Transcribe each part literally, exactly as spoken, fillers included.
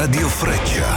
Radio Freccia.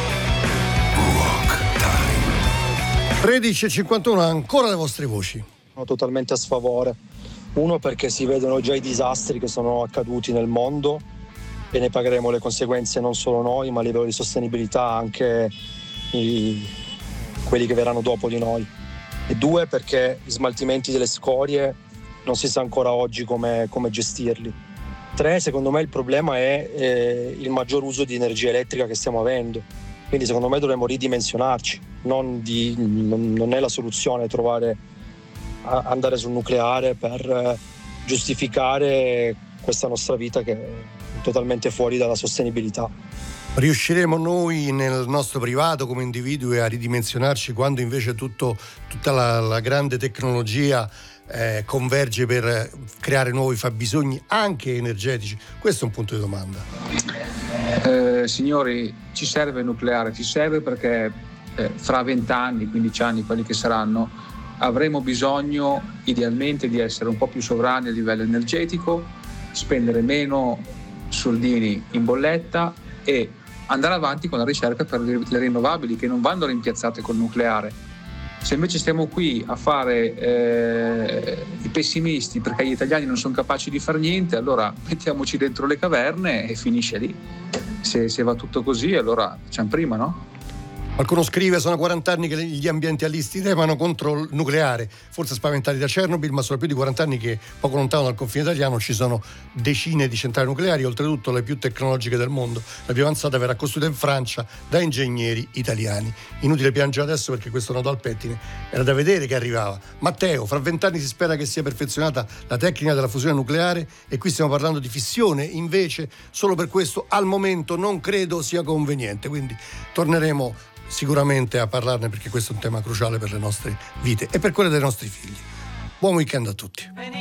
Rock Time. tredici e cinquantuno, ancora le vostre voci. Sono totalmente a sfavore. Uno, perché si vedono già i disastri che sono accaduti nel mondo e ne pagheremo le conseguenze non solo noi, ma a livello di sostenibilità anche i, quelli che verranno dopo di noi. E due, perché gli smaltimenti delle scorie non si sa ancora oggi come, come gestirli. Tre, secondo me il problema è eh, il maggior uso di energia elettrica che stiamo avendo. Quindi secondo me dovremmo ridimensionarci. Non, di, non, non è la soluzione trovare a, andare sul nucleare per eh, giustificare questa nostra vita che è totalmente fuori dalla sostenibilità. Riusciremo noi nel nostro privato come individui a ridimensionarci quando invece tutto, tutta la, la grande tecnologia eh, converge per creare nuovi fabbisogni anche energetici? Questo è un punto di domanda. Eh, signori, ci serve il nucleare, ci serve perché eh, fra vent'anni, quindici anni, quelli che saranno, avremo bisogno idealmente di essere un po' più sovrani a livello energetico, spendere meno soldini in bolletta e andare avanti con la ricerca per le rinnovabili, che non vanno rimpiazzate col nucleare. Se invece stiamo qui a fare eh, i pessimisti perché gli italiani non sono capaci di far niente, allora mettiamoci dentro le caverne e finisce lì. Se, se va tutto così, allora facciamo prima, no? Qualcuno scrive: sono quaranta anni che gli ambientalisti remano contro il nucleare, forse spaventati da Chernobyl, ma sono più di quaranta anni che poco lontano dal confine italiano ci sono decine di centrali nucleari, oltretutto le più tecnologiche del mondo. La più avanzata verrà costruita in Francia da ingegneri italiani. Inutile piangere adesso perché questo nodo al pettine era da vedere che arrivava. Matteo, fra vent'anni si spera che sia perfezionata la tecnica della fusione nucleare e qui stiamo parlando di fissione, invece solo per questo al momento non credo sia conveniente, quindi torneremo sicuramente a parlarne perché questo è un tema cruciale per le nostre vite e per quelle dei nostri figli. Buon weekend a tutti.